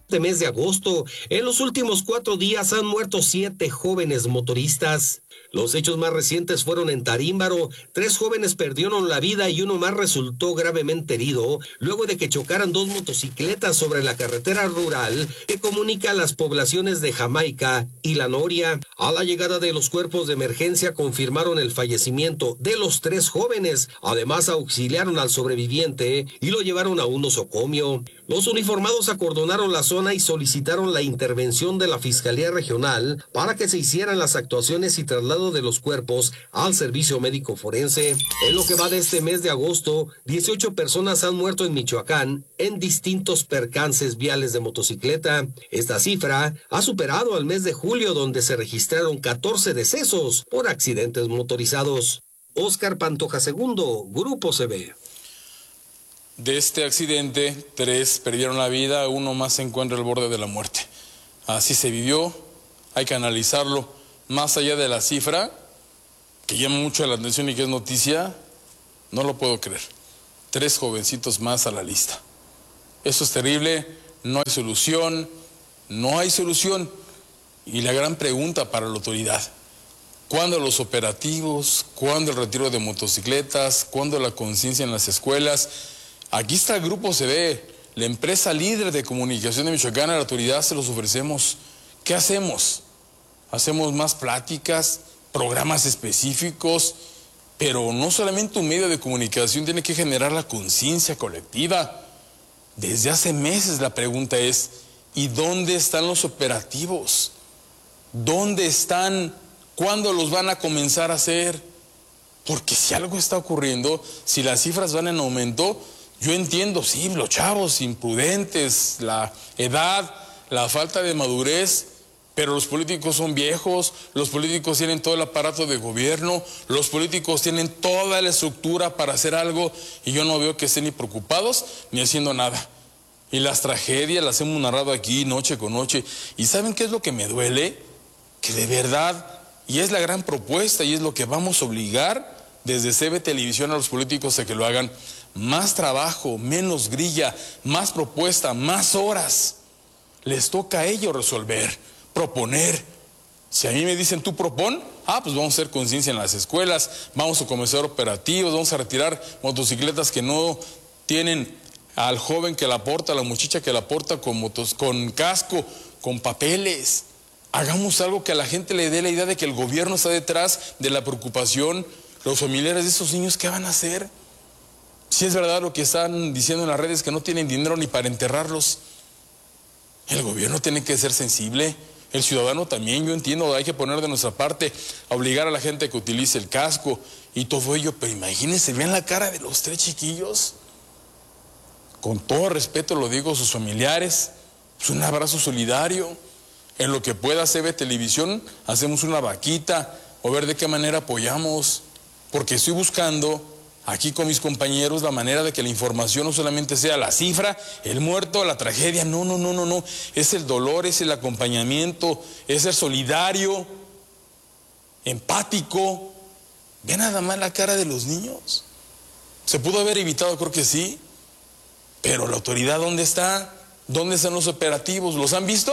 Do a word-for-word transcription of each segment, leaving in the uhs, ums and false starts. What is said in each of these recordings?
Este mes de agosto, en los últimos cuatro días han muerto siete jóvenes motoristas. Los hechos más recientes fueron en Tarímbaro. Tres jóvenes perdieron la vida y uno más resultó gravemente herido luego de que chocaran dos motocicletas sobre la carretera rural que comunica las poblaciones de Jamaica y La Noria. A la llegada de los cuerpos de emergencia confirmaron el fallecimiento de los tres jóvenes. Además, auxiliaron al sobreviviente y lo llevaron a un nosocomio. Los uniformados acordonaron la zona y solicitaron la intervención de la Fiscalía Regional para que se hicieran las actuaciones y traslado de los cuerpos al servicio médico forense. En lo que va de este mes de agosto, dieciocho personas han muerto en Michoacán en distintos percances viales de motocicleta. Esta cifra ha superado al mes de julio, donde se registraron catorce decesos por accidentes motorizados. Óscar Pantoja segundo, Grupo C B. De este accidente, tres perdieron la vida, uno más se encuentra al borde de la muerte. Así se vivió, hay que analizarlo. Más allá de la cifra, que llama mucho la atención y que es noticia, no lo puedo creer. Tres jovencitos más a la lista. Eso es terrible, no hay solución, no hay solución. Y la gran pregunta para la autoridad, ¿cuándo los operativos? ¿Cuándo el retiro de motocicletas? ¿Cuándo la conciencia en las escuelas? Aquí está el Grupo C B, la empresa líder de comunicación de Michoacán. A la autoridad se los ofrecemos. ¿Qué hacemos? Hacemos más pláticas, programas específicos, pero no solamente un medio de comunicación tiene que generar la conciencia colectiva. Desde hace meses la pregunta es, ¿y dónde están los operativos? ¿Dónde están? ¿Cuándo los van a comenzar a hacer? Porque si algo está ocurriendo, si las cifras van en aumento, yo entiendo, sí, los chavos imprudentes, la edad, la falta de madurez, pero los políticos son viejos, los políticos tienen todo el aparato de gobierno, los políticos tienen toda la estructura para hacer algo y yo no veo que estén ni preocupados ni haciendo nada. Y las tragedias las hemos narrado aquí noche con noche. ¿Y saben qué es lo que me duele? Que de verdad, y es la gran propuesta y es lo que vamos a obligar desde C B Televisión a los políticos a que lo hagan, más trabajo, menos grilla, más propuesta, más horas. Les toca a ellos resolver, proponer. Si a mí me dicen tú propon, ah, pues vamos a hacer conciencia en las escuelas, vamos a comenzar operativos, vamos a retirar motocicletas que no tienen al joven que la aporta, a la muchacha que la aporta con motos, con casco, con papeles. Hagamos algo que a la gente le dé la idea de que el gobierno está detrás de la preocupación. Los familiares de esos niños, ¿qué van a hacer? Si es verdad lo que están diciendo en las redes, que no tienen dinero ni para enterrarlos. El gobierno tiene que ser sensible, el ciudadano también, yo entiendo, hay que poner de nuestra parte, obligar a la gente a que utilice el casco y todo ello, pero imagínense, vean la cara de los tres chiquillos. Con todo respeto lo digo a sus familiares, pues un abrazo solidario. En lo que pueda C B Televisión, hacemos una vaquita o ver de qué manera apoyamos, porque estoy buscando aquí con mis compañeros la manera de que la información no solamente sea la cifra, el muerto, la tragedia, no, no, no, no, no, es el dolor, es el acompañamiento, es ser solidario, empático. Ve nada más la cara de los niños. ¿Se pudo haber evitado? Creo que sí, pero la autoridad, ¿dónde está? ¿Dónde están los operativos? ¿Los han visto?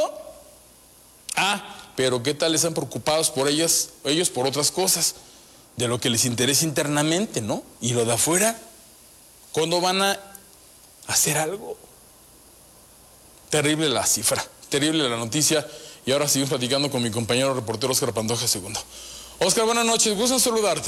Ah, pero ¿qué tal están preocupados por ellas, ellos por otras cosas? De lo que les interesa internamente, ¿no? Y lo de afuera, ¿cuándo van a hacer algo? Terrible la cifra, terrible la noticia. Y ahora seguimos platicando con mi compañero reportero Óscar Pantoja segundo. Óscar, buenas noches, gusto en saludarte.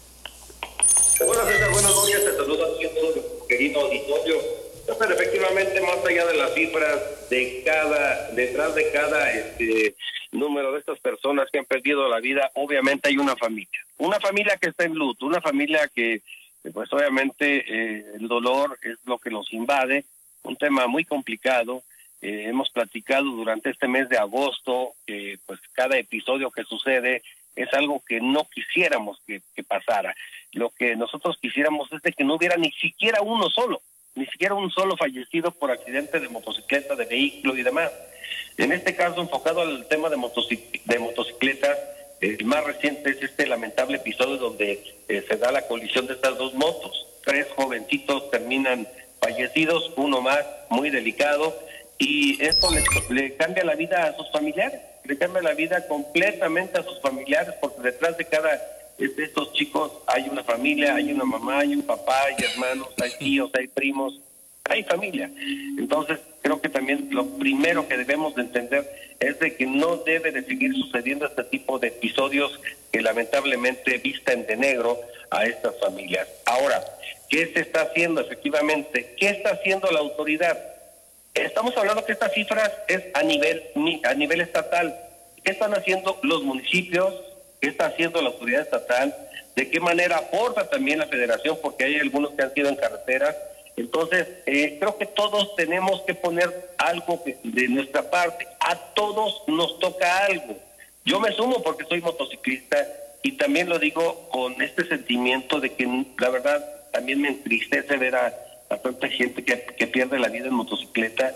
Hola César, buenas noches, te saludo aquí a todo el querido auditorio. Pero efectivamente, más allá de las cifras, de cada, detrás de cada este número de estas personas que han perdido la vida, obviamente hay una familia. Una familia que está en luto, una familia que, pues obviamente, eh, el dolor es lo que nos invade, un tema muy complicado. Eh, hemos platicado durante este mes de agosto que, eh, pues, cada episodio que sucede es algo que no quisiéramos que, que pasara. Lo que nosotros quisiéramos es de que no hubiera ni siquiera uno solo, ni siquiera un solo fallecido por accidente de motocicleta, de vehículo y demás. En este caso, enfocado al tema de, motocic de motocicletas, el más reciente es este lamentable episodio donde eh, se da la colisión de estas dos motos. Tres jovencitos terminan fallecidos, uno más muy delicado, y esto le, le cambia la vida a sus familiares, le cambia la vida completamente a sus familiares, porque detrás de cada de estos chicos hay una familia, hay una mamá, hay un papá, hay hermanos, hay tíos, hay primos, hay familia. Entonces creo que también lo primero que debemos de entender es de que no debe de seguir sucediendo este tipo de episodios que lamentablemente visten de negro a estas familias. Ahora, ¿qué se está haciendo efectivamente? ¿Qué está haciendo la autoridad? Estamos hablando que estas cifras es a nivel a nivel estatal. ¿Qué están haciendo los municipios? ¿Qué está haciendo la autoridad estatal? ¿De qué manera aporta también la federación? Porque hay algunos que han sido en carreteras. Entonces, eh, creo que todos tenemos que poner algo de nuestra parte. A todos nos toca algo. Yo me sumo porque soy motociclista y también lo digo con este sentimiento de que la verdad también me entristece ver a, a tanta gente que, que pierde la vida en motocicleta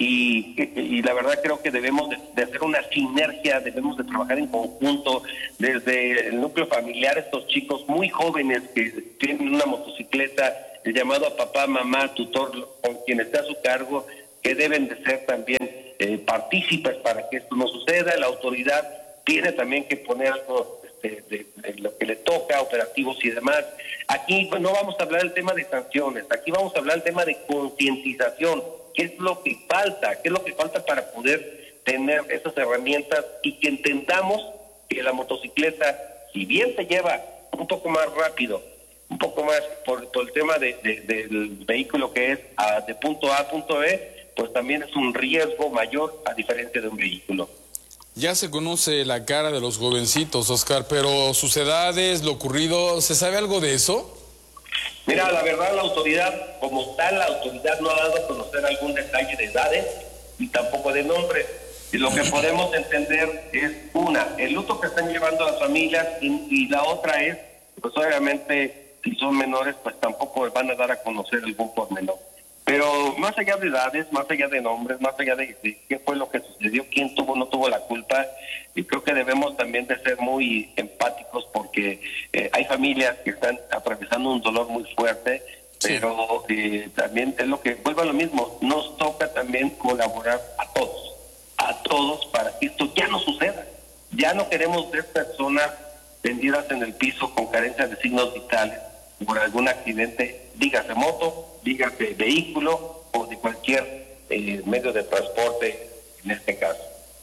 y, y la verdad creo que debemos de, de hacer una sinergia, debemos de trabajar en conjunto desde el núcleo familiar, estos chicos muy jóvenes que tienen una motocicleta, el llamado a papá, mamá, tutor, con quien esté a su cargo, que deben de ser también eh, partícipes para que esto no suceda. La autoridad tiene también que poner algo de, de, de lo que le toca, operativos y demás. Aquí pues, no vamos a hablar del tema de sanciones, aquí vamos a hablar del tema de concientización. ¿Qué es lo que falta? ¿Qué es lo que falta para poder tener esas herramientas y que entendamos que la motocicleta, si bien se lleva un poco más rápido, un poco más por, por el tema de, de, del vehículo que es a, de punto A a punto B, pues también es un riesgo mayor a diferencia de un vehículo. Ya se conoce la cara de los jovencitos, Oscar, pero sus edades, lo ocurrido, ¿se sabe algo de eso? Mira, la verdad la autoridad, como tal, la autoridad no ha dado a conocer algún detalle de edades y tampoco de nombres. Y lo que podemos entender es, una, el luto que están llevando las familias y, y la otra es, pues obviamente, si son menores, pues tampoco van a dar a conocer algún pormenor. Pero más allá de edades, más allá de nombres, más allá de, de qué fue lo que sucedió, quién tuvo o no tuvo la culpa, y creo que debemos también de ser muy empáticos porque eh, hay familias que están atravesando un dolor muy fuerte, sí. pero eh, también es lo que, vuelvo a lo mismo, nos toca también colaborar a todos, a todos para que esto ya no suceda. Ya no queremos ver personas tendidas en el piso con carencia de signos vitales por algún accidente, dígase moto, dígase vehículo o de cualquier eh, medio de transporte en este caso.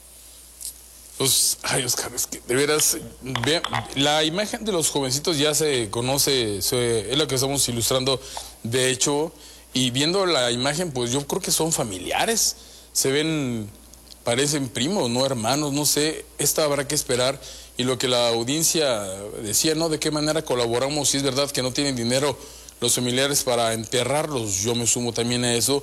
Pues, ay Oscar, es que de veras, ve, la imagen de los jovencitos ya se conoce, se, es lo que estamos ilustrando de hecho, y viendo la imagen, pues yo creo que son familiares, se ven, parecen primos, no hermanos, no sé, esta habrá que esperar. Y lo que la audiencia decía, ¿no? De qué manera colaboramos, si es verdad que no tienen dinero los familiares para enterrarlos, yo me sumo también a eso.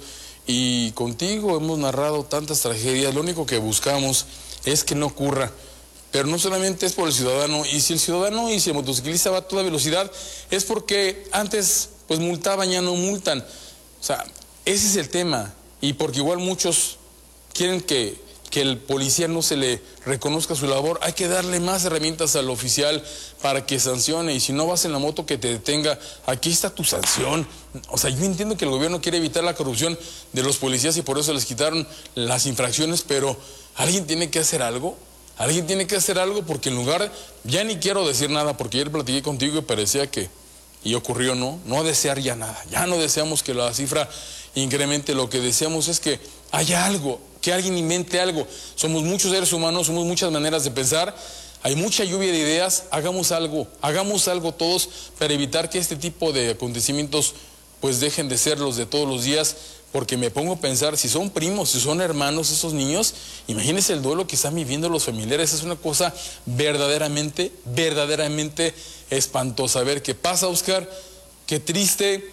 Y contigo hemos narrado tantas tragedias, lo único que buscamos es que no ocurra. Pero no solamente es por el ciudadano, y si el ciudadano y si el motociclista va a toda velocidad, es porque antes pues multaban, ya no multan. O sea, ese es el tema. Y porque igual muchos quieren que... que el policía no se le reconozca su labor, hay que darle más herramientas al oficial para que sancione, y si no vas en la moto que te detenga, aquí está tu sanción. O sea, yo entiendo que el gobierno quiere evitar la corrupción de los policías y por eso les quitaron las infracciones, pero alguien tiene que hacer algo, alguien tiene que hacer algo porque en lugar, ya ni quiero decir nada porque ayer platiqué contigo y parecía que, y ocurrió, no, no desear ya nada, ya no deseamos que la cifra incremente, lo que deseamos es que haya algo, que alguien invente algo. Somos muchos seres humanos, somos muchas maneras de pensar, hay mucha lluvia de ideas, hagamos algo, hagamos algo todos para evitar que este tipo de acontecimientos pues dejen de ser los de todos los días, porque me pongo a pensar, si son primos, si son hermanos esos niños, imagínense el duelo que están viviendo los familiares, es una cosa verdaderamente, verdaderamente espantosa. A ver qué pasa, Oscar, qué triste,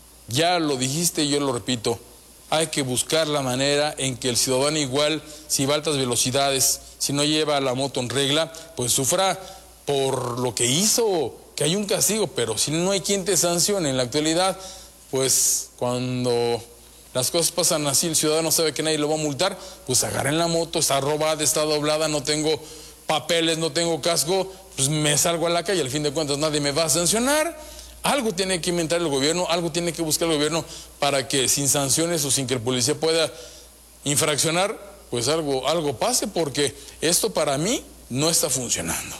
ya lo dijiste y yo lo repito. Hay que buscar la manera en que el ciudadano igual, si va a altas velocidades, si no lleva la moto en regla, pues sufra por lo que hizo, que hay un castigo, pero si no hay quien te sancione en la actualidad, pues cuando las cosas pasan así, el ciudadano sabe que nadie lo va a multar, pues agarren la moto, está robada, está doblada, no tengo papeles, no tengo casco, pues me salgo a la calle, al fin de cuentas nadie me va a sancionar. Algo tiene que inventar el gobierno, algo tiene que buscar el gobierno para que sin sanciones o sin que el policía pueda infraccionar, pues algo, algo pase, porque esto para mí no está funcionando.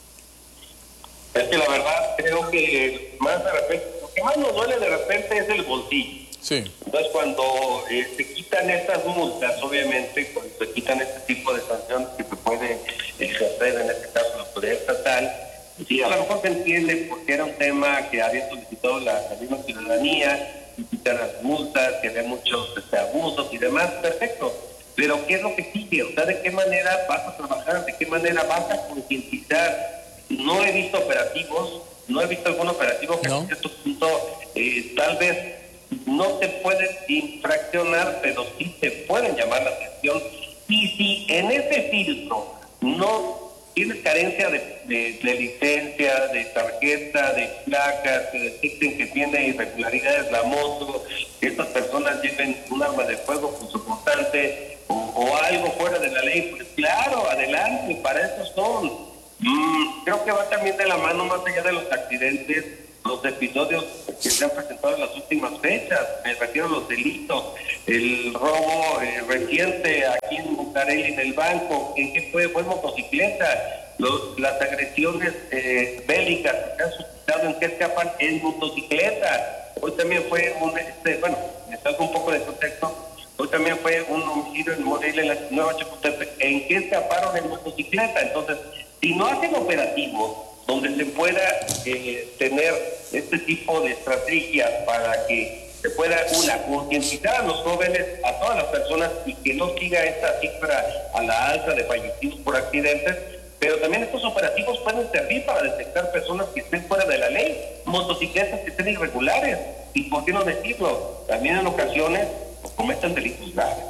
Es que la verdad creo que más de repente, lo que más nos duele de repente es el bolsillo. Sí. Entonces cuando eh, se quitan estas multas, obviamente, cuando se quitan este tipo de sanciones que se puede ejercer, en este caso la autoridad estatal, sí, a lo mejor se entiende porque era un tema que había solicitado la, la misma ciudadanía, quitar las multas, que había muchos este, abusos y demás, perfecto. Pero ¿qué es lo que sigue? O sea, ¿de qué manera vas a trabajar? ¿De qué manera vas a concientizar? No he visto operativos, no he visto algún operativo que no. A cierto punto eh, tal vez no se pueden infraccionar, pero sí se pueden llamar la atención. Y si en ese filtro no tienes carencia de, de, de licencia, de tarjeta, de placas, que detecten que tiene irregularidades la moto, que estas personas lleven un arma de fuego con su constante o, o algo fuera de la ley, pues claro, adelante, para eso son. Mm, creo que va también de la mano, más allá de los accidentes, los episodios que se han presentado en las últimas fechas, me refiero a los delitos, el robo eh, reciente aquí en Bucareli en el banco, ¿en qué fue? Fue motocicleta, los, las agresiones eh, bélicas que se han suscitado, ¿en qué escapan? En motocicleta. Hoy también fue un, este, bueno, me salgo un poco de contexto, hoy también fue un homicidio en Morelia, en la Nueva Chapultepec, ¿en qué escaparon en motocicleta? Entonces, si no hacen operativo donde se pueda eh, tener este tipo de estrategias para que se pueda, una, concientizar a los jóvenes, a todas las personas, y que no siga esta cifra a la alza de fallecidos por accidentes, pero también estos operativos pueden servir para detectar personas que estén fuera de la ley, motocicletas que estén irregulares, y por qué no decirlo, también en ocasiones cometen delitos graves.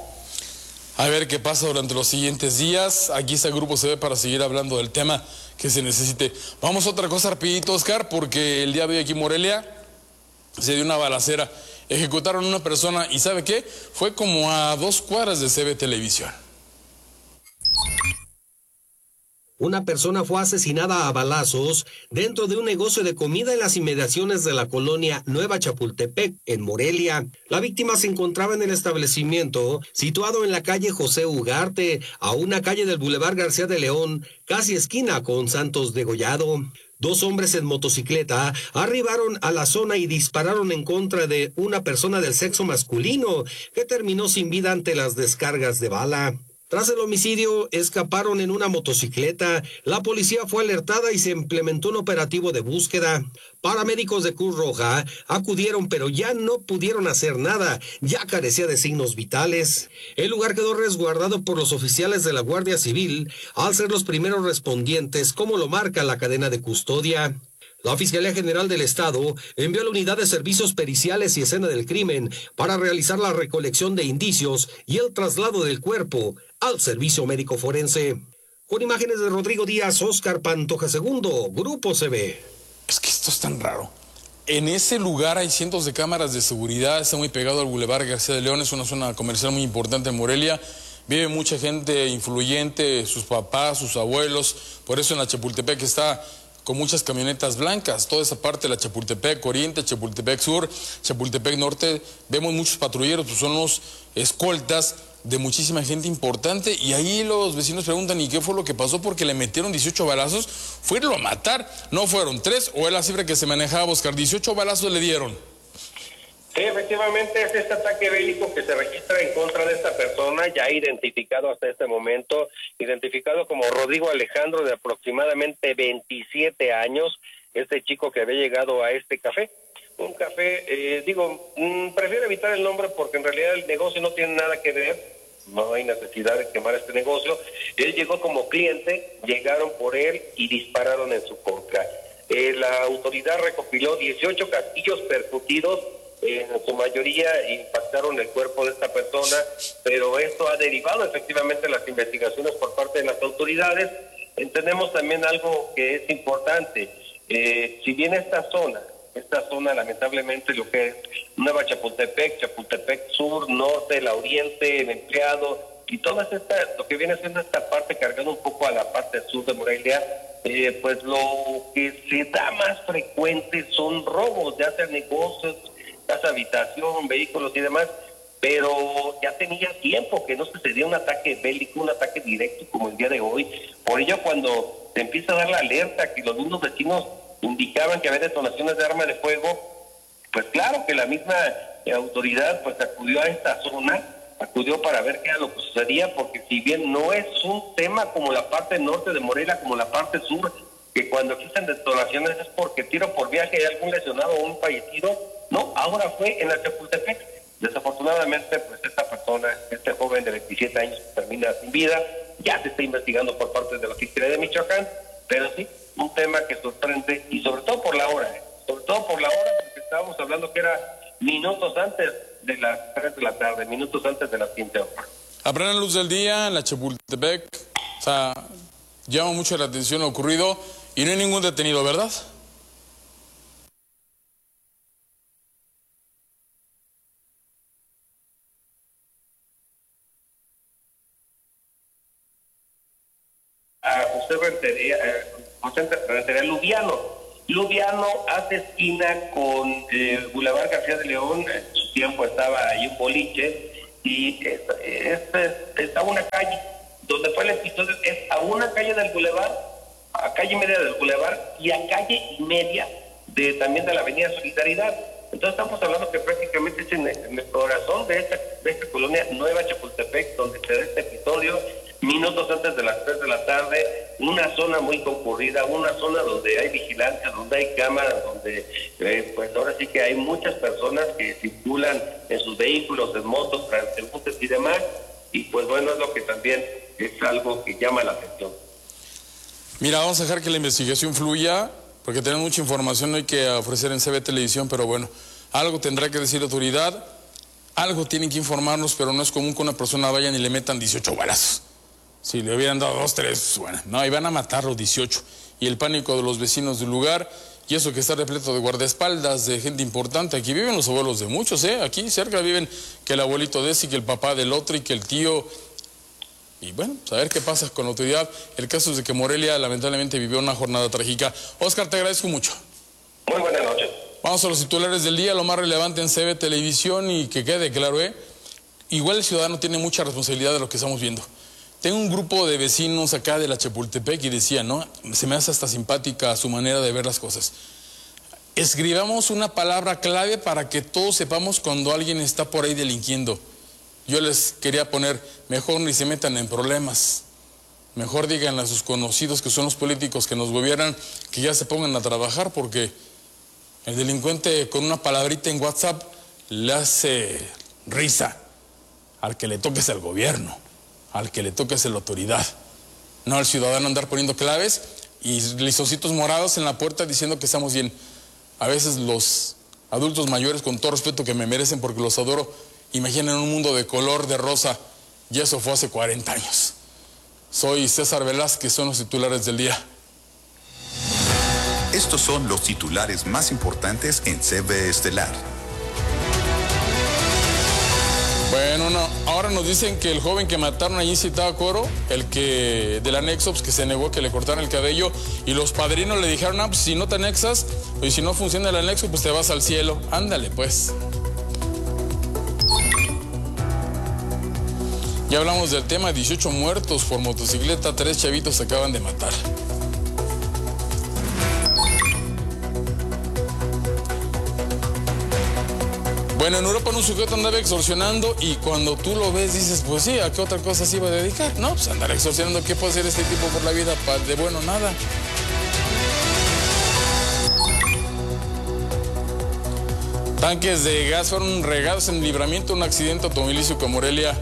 A ver qué pasa durante los siguientes días. Aquí está el Grupo C B para seguir hablando del tema que se necesite. Vamos a otra cosa rapidito, Oscar, porque el día de hoy aquí en Morelia se dio una balacera. Ejecutaron a una persona y ¿sabe qué? Fue como a dos cuadras de C B Televisión. Una persona fue asesinada a balazos dentro de un negocio de comida en las inmediaciones de la colonia Nueva Chapultepec, en Morelia. La víctima se encontraba en el establecimiento situado en la calle José Ugarte, a una calle del Boulevard García de León, casi esquina con Santos Degollado. Dos hombres en motocicleta arribaron a la zona y dispararon en contra de una persona del sexo masculino, que terminó sin vida ante las descargas de bala. Tras el homicidio, escaparon en una motocicleta. La policía fue alertada y se implementó un operativo de búsqueda. Paramédicos de Cruz Roja acudieron, pero ya no pudieron hacer nada. Ya carecía de signos vitales. El lugar quedó resguardado por los oficiales de la Guardia Civil, al ser los primeros respondientes, como lo marca la cadena de custodia. La Fiscalía General del Estado envió a la Unidad de Servicios Periciales y Escena del Crimen para realizar la recolección de indicios y el traslado del cuerpo al Servicio Médico Forense. Con imágenes de Rodrigo Díaz, Oscar Pantoja segundo, Grupo C B. Es que esto es tan raro. En ese lugar hay cientos de cámaras de seguridad, está muy pegado al Boulevard García de León, es una zona comercial muy importante en Morelia. Vive mucha gente influyente, sus papás, sus abuelos, por eso en la Chapultepec está con muchas camionetas blancas, toda esa parte de la Chapultepec Oriente, Chapultepec Sur, Chapultepec Norte, vemos muchos patrulleros, pues son los escoltas de muchísima gente importante, y ahí los vecinos preguntan, ¿y qué fue lo que pasó? Porque le metieron dieciocho balazos, fue irlo a matar, no fueron tres, o es la cifra que se manejaba, Oscar, dieciocho balazos le dieron. Sí, efectivamente es este ataque bélico que se registra en contra de esta persona, ya identificado hasta este momento, identificado como Rodrigo Alejandro, de aproximadamente veintisiete años, este chico que había llegado a este café. Un café, eh, digo, mmm, prefiero evitar el nombre porque en realidad el negocio no tiene nada que ver, no hay necesidad de quemar este negocio. Él llegó como cliente, llegaron por él y dispararon en su contra. Eh, la autoridad recopiló dieciocho casquillos percutidos, en su mayoría impactaron el cuerpo de esta persona, pero esto ha derivado efectivamente las investigaciones por parte de las autoridades. Entendemos también algo que es importante, eh, si bien esta zona, esta zona lamentablemente lo que es Nueva Chapultepec, Chapultepec Sur, Norte, la Oriente, el Empleado, y toda esta, lo que viene siendo esta parte cargando un poco a la parte sur de Morelia, eh, pues lo que se da más frecuente son robos, ya sea negocios, casa habitación, vehículos y demás, pero ya tenía tiempo que no sucedía un ataque bélico, un ataque directo como el día de hoy. Por ello, cuando se empieza a dar la alerta que los mismos vecinos indicaban que había detonaciones de arma de fuego, pues claro que la misma autoridad pues acudió a esta zona, acudió para ver qué era lo que sucedía, porque si bien no es un tema como la parte norte de Morelia, como la parte sur, que cuando existen detonaciones es porque tiro por viaje hay algún lesionado o un fallecido, no, ahora fue en la Chapultepec. Desafortunadamente, pues esta persona, este joven de veintisiete años, termina sin vida. Ya se está investigando por parte de la Fiscalía de Michoacán, pero sí, un tema que sorprende, y sobre todo por la hora, ¿eh? sobre todo por la hora, porque estábamos hablando que era minutos antes de las tres de la tarde, minutos antes de las quince horas. A plena luz del día, en la Chapultepec, o sea, llama mucho la atención lo ocurrido, y no hay ningún detenido, ¿verdad? A José Rentería, eh, José Rentería Lubiano. Lubiano hace esquina con eh, Boulevard García de León. En su tiempo estaba ahí un boliche y es, es, es, está una calle donde fue el episodio, es a una calle del Boulevard, a calle y media del Boulevard y a calle y media de también de la Avenida Solidaridad. Entonces estamos hablando que prácticamente es en el, en el corazón de esta, de esta colonia Nueva Chapultepec donde se da este episodio, minutos antes de las tres de la tarde, una zona muy concurrida, una zona donde hay vigilancia, donde hay cámaras, donde eh, pues ahora sí que hay muchas personas que circulan en sus vehículos, en motos, transeúntes y demás, y pues bueno, es lo que también es algo que llama la atención. Mira, vamos a dejar que la investigación fluya, porque tenemos mucha información hoy que ofrecer en C B Televisión, pero bueno, algo tendrá que decir la autoridad, algo tienen que informarnos, pero no es común que una persona vayan y le metan dieciocho balazos. Si le hubieran dado dos, tres, bueno, no, iban a matar los dieciocho. Y el pánico de los vecinos del lugar, y eso que está repleto de guardaespaldas, de gente importante. Aquí viven los abuelos de muchos, ¿eh? Aquí cerca viven que el abuelito de ese, y que el papá del otro, y que el tío. Y bueno, pues a ver qué pasa con la autoridad. El caso es de que Morelia lamentablemente vivió una jornada trágica. Oscar, te agradezco mucho. Muy buenas noches. Vamos a los titulares del día, lo más relevante en C B Televisión, y que quede claro, ¿eh? Igual el ciudadano tiene mucha responsabilidad de lo que estamos viendo. Tengo un grupo de vecinos acá de la Chapultepec y decía, ¿no? Se me hace hasta simpática su manera de ver las cosas. Escribamos una palabra clave para que todos sepamos cuando alguien está por ahí delinquiendo. Yo les quería poner, mejor ni se metan en problemas. Mejor díganle a sus conocidos, que son los políticos que nos gobiernan, que ya se pongan a trabajar, porque el delincuente con una palabrita en WhatsApp le hace risa. Al que le toque es el gobierno, al que le toque es la autoridad. No al ciudadano andar poniendo claves y listoncitos morados en la puerta diciendo que estamos bien. A veces los adultos mayores, con todo respeto que me merecen porque los adoro, imaginan un mundo de color de rosa, y eso fue hace cuarenta años. Soy César Velázquez, son los titulares del día. Estos son los titulares más importantes en C B Estelar. Bueno, no, ahora nos dicen que el joven que mataron allí en Zitácuaro, el que del anexo, pues que se negó a que le cortaran el cabello, y los padrinos le dijeron, ah, pues si no te anexas, y si no funciona el anexo, pues te vas al cielo. Ándale, pues. Ya hablamos del tema, dieciocho muertos por motocicleta, tres chavitos se acaban de matar. Bueno, en Europa un sujeto andaba extorsionando y cuando tú lo ves dices, pues sí, ¿a qué otra cosa se iba a dedicar? No, pues andar extorsionando, ¿qué puede hacer este tipo por la vida? De bueno, nada. Tanques de gas fueron regados en Libramiento, un accidente automovilístico en Morelia.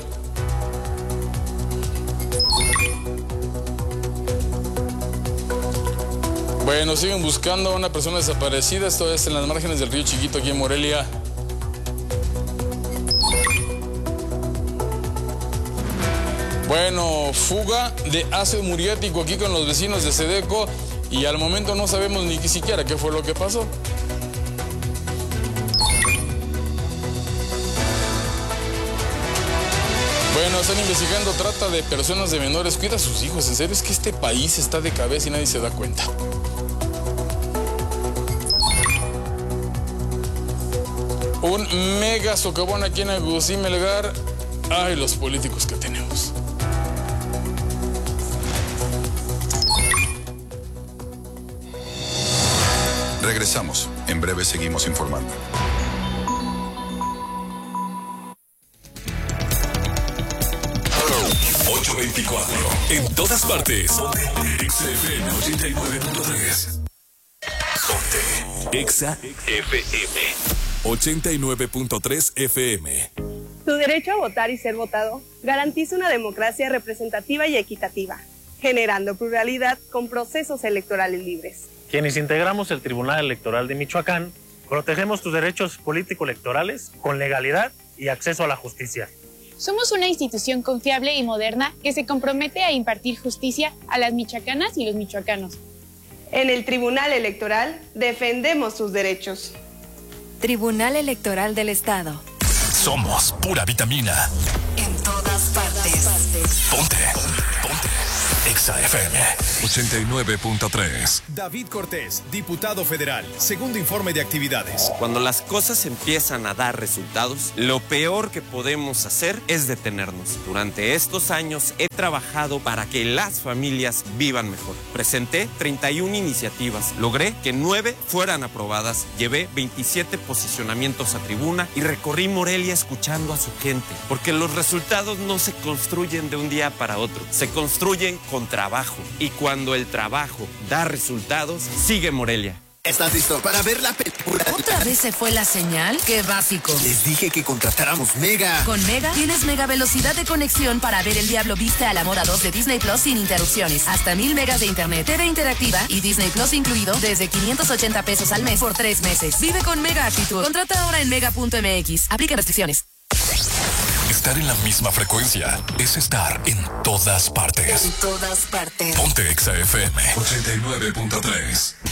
Bueno, siguen buscando a una persona desaparecida, esto es en las márgenes del río Chiquito, aquí en Morelia. Bueno, fuga de ácido muriático aquí con los vecinos de Sedeco y al momento no sabemos ni siquiera qué fue lo que pasó. Bueno, están investigando trata de personas de menores. Cuida a sus hijos, en serio, es que este país está de cabeza y nadie se da cuenta. un mega socavón aquí en Agustín Melgar. Ay, los políticos que tenemos. Regresamos. En breve seguimos informando. ocho veinticuatro. En todas partes. Exa F M ochenta y nueve punto tres. Ponte. Exa F M ochenta y nueve punto tres F M. Tu derecho a votar y ser votado garantiza una democracia representativa y equitativa, generando pluralidad con procesos electorales libres. Quienes integramos el Tribunal Electoral de Michoacán, protegemos tus derechos político-electorales con legalidad y acceso a la justicia. Somos una institución confiable y moderna que se compromete a impartir justicia a las michoacanas y los michoacanos. En el Tribunal Electoral defendemos tus derechos. Tribunal Electoral del Estado. Somos pura vitamina. En todas partes. Ponte. Ponte. Exa F M ochenta y nueve punto tres. David Cortés, diputado federal. Segundo informe de actividades. Cuando las cosas empiezan a dar resultados, lo peor que podemos hacer es detenernos. Durante estos años he trabajado para que las familias vivan mejor. Presenté treinta y una iniciativas. Logré que nueve fueran aprobadas. Llevé veintisiete posicionamientos a tribuna y recorrí Morelia escuchando a su gente. Porque los resultados no se construyen de un día para otro. Se construyen con trabajo. Y cuando el trabajo da resultados, sigue Morelia. ¿Estás listo para ver la película? ¿Otra vez se fue la señal? ¡Qué básico! Les dije que contratáramos Mega. Con Mega tienes mega velocidad de conexión para ver El Diablo Viste a la Moda dos de Disney Plus sin interrupciones. Hasta mil megas de internet, T V interactiva y Disney Plus incluido desde quinientos ochenta pesos al mes por tres meses. Vive con Mega actitud. Contrata ahora en mega punto m x. Aplica restricciones. Estar en la misma frecuencia es estar en todas partes. En todas partes. Ponte Exa F M ochenta y nueve punto tres.